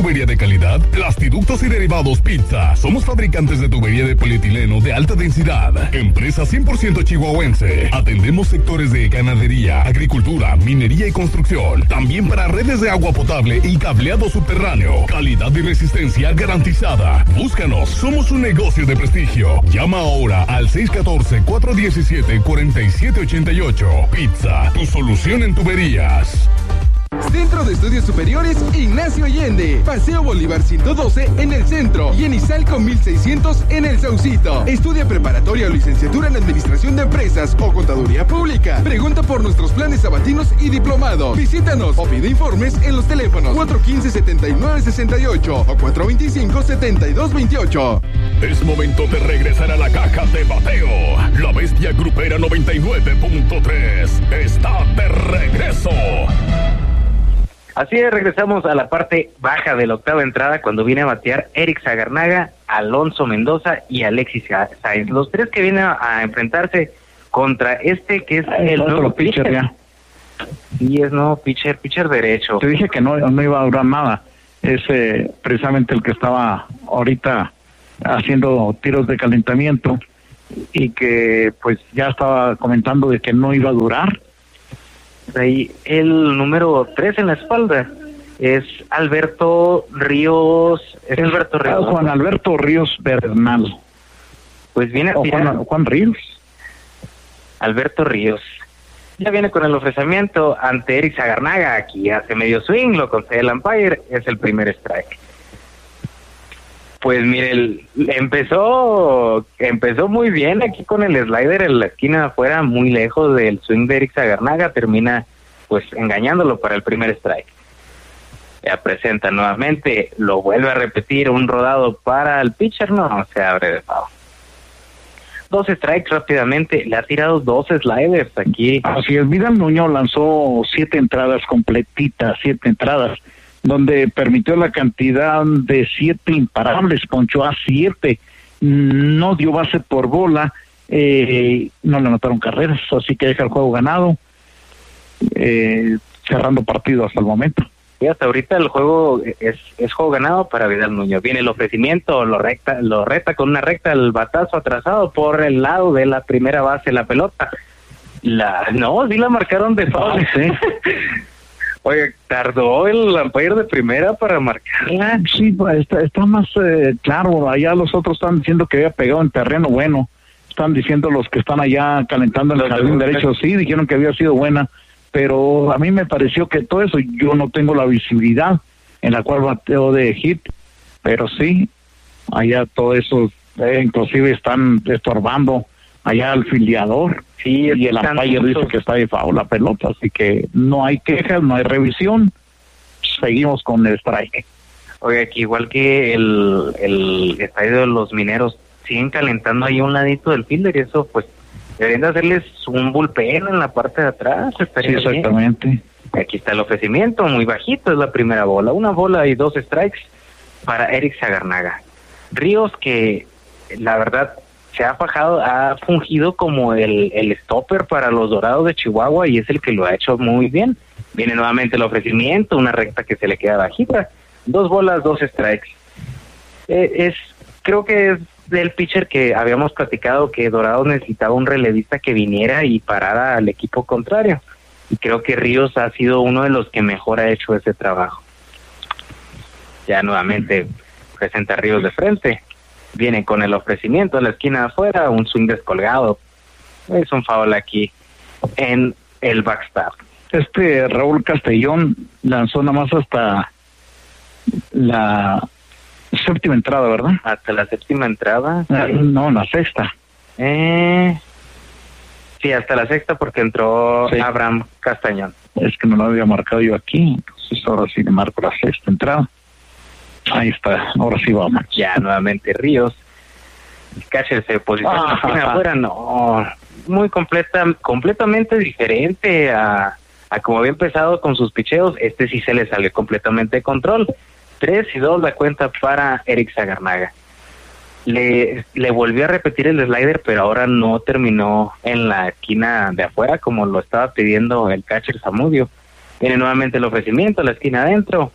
tubería de calidad? Plastiductos y Derivados Pizza. Somos fabricantes de tubería de polietileno de alta densidad. Empresa 100% chihuahuense. Atendemos sectores de ganadería, agricultura, minería y construcción. También para redes de agua potable y cableado subterráneo. Calidad y resistencia garantizada. Búscanos. Somos un negocio de prestigio. Llama ahora al 614-417-4788. Pizza, tu solución en tuberías. Centro de Estudios Superiores Ignacio Allende, Paseo Bolívar 112 en el centro y en Izalco 1600 en el Saucito. Estudia preparatoria o licenciatura en Administración de Empresas o Contaduría Pública. Pregunta por nuestros planes sabatinos y diplomados. Visítanos o pide informes en los teléfonos 415-7968 o 425-7228. Es momento de regresar a la caja de bateo. La bestia grupera 99.3 está de regreso. Así es, regresamos a la parte baja de la octava entrada cuando viene a batear Eric Sagarnaga, Alonso Mendoza y Alexis Sáenz. Los tres que vienen a enfrentarse contra este que es el nuevo pitcher. Ya. Sí, es nuevo pitcher derecho. Te dije que no iba a durar nada. Es precisamente el que estaba ahorita haciendo tiros de calentamiento y que pues ya estaba comentando de que no iba a durar. Ahí el número 3 en la espalda es Alberto Ríos. Juan Alberto Ríos Bernal. Pues viene a tirar. Juan Ríos. Alberto Ríos. Ya viene con el ofrecimiento ante Eric Sagarnaga. Aquí hace medio swing, lo concede el umpire. Es el primer strike. Pues mire, empezó muy bien aquí con el slider en la esquina de afuera, muy lejos del swing de Eric Sagarnaga, termina pues engañándolo para el primer strike. Ya presenta nuevamente, lo vuelve a repetir, un rodado para el pitcher, no se abre de pavo. 2 strikes rápidamente, le ha tirado 2 sliders aquí. Así es, Vidal Nuño lanzó 7 entradas completitas, 7 entradas. Donde permitió la cantidad de 7 imparables, ponchó a 7, no dio base por bola, no le anotaron carreras, así que deja el juego ganado, cerrando partido hasta el momento. Y hasta ahorita el juego es juego ganado para Vidal Nuño. Viene el ofrecimiento, lo reta con una recta, el batazo atrasado por el lado de la primera base, la pelota. Sí la marcaron de foul. Sí. Oye, tardó el umpire de primera para marcarla. Sí, está más claro. Allá los otros están diciendo que había pegado en terreno bueno. Están diciendo los que están allá calentando en el jardín derecho. Sí, dijeron que había sido buena. Pero a mí me pareció que todo eso, yo no tengo la visibilidad en la cual bateo de hit. Pero sí, allá todo eso, inclusive están estorbando allá al filiador. Sí, y el umpire dice que está de foul la pelota, así que no hay quejas, no hay revisión, seguimos con el strike. Oye, aquí igual que el estadio de los Mineros, siguen calentando ahí un ladito del fielder y eso pues deberían de hacerles un bullpen en la parte de atrás. Sí, exactamente. Bien. Aquí está el ofrecimiento, muy bajito, es la primera bola, 1 bola y 2 strikes para Eric Sagarnaga. Ríos, que la verdad se ha fungido como el stopper para los Dorados de Chihuahua y es el que lo ha hecho muy bien. Viene nuevamente el ofrecimiento, una recta que se le queda bajita, 2 bolas, 2 strikes. Creo que es del pitcher que habíamos platicado que Dorados necesitaba un relevista que viniera y parara al equipo contrario. Y creo que Ríos ha sido uno de los que mejor ha hecho ese trabajo. Ya nuevamente presenta a Ríos de frente. Viene con el ofrecimiento en la esquina de afuera, un swing descolgado. Es un foul aquí en el backstop. Raúl Castellón lanzó nada más hasta la 7ª entrada, ¿verdad? Hasta la 7ª entrada. No, la 6ª. Sí, hasta la 6ª porque entró Abraham Castañón. Es que no lo había marcado yo aquí, entonces ahora sí le marco la 6ª entrada. Ahí está, ahora sí vamos. Ya nuevamente Ríos. El catcher se posiciona afuera, muy completamente diferente a como había empezado con sus picheos. Sí se le salió completamente de control. 3-2 la cuenta para Eric Sagarnaga. Le volvió a repetir el slider, pero ahora no terminó en la esquina de afuera como lo estaba pidiendo el catcher Zamudio. Viene nuevamente el ofrecimiento, la esquina adentro.